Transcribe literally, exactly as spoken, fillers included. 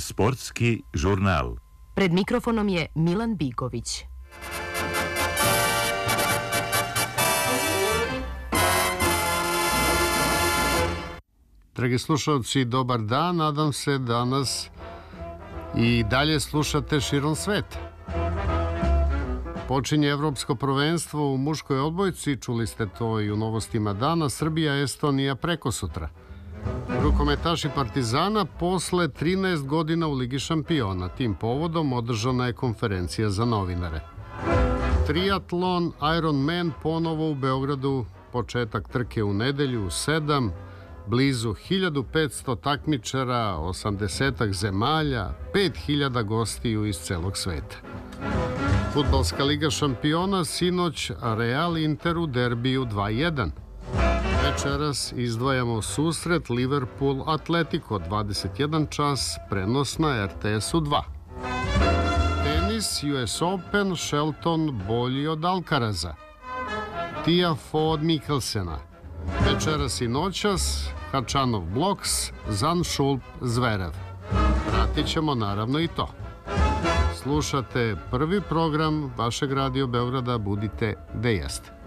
Sportski žurnal. Pred mikrofonom je Milan Bigović. Dragi slušalci, dobar dan. Nadam se da nas i dalje slušate širom sveta. Počinje evropsko prvenstvo u muškoj odbojci, čuli ste to i u novostima dana, Srbija, Estonija preko sutra. Rukometaši Partizana posle trinaest godina u Ligi šampiona. Tim povodom održana je konferencija za novinare. Triatlon Ironman ponovo u Beogradu, početak trke u nedelju u sedam, blizu hiljadu petsto takmičara, osamdesetak zemalja, pet hiljada gostiju iz celog sveta. Fudbalska liga šampiona, sinoć Real Inter u derbiju dva jedan. Večeras izdvajamo susret Liverpool Atletico, dvadeset jedan čas, prenos na er te esu dva. Tenis, U S Open, Shelton bolji od Alcaraza. Tiafoe od Mikkelsena. Večeras i noćas Hačanov Bloks, Zandschulp Zverev. Pratit ćemo naravno i to. Slušate prvi program vašeg Radio Beograda, budite gde jeste.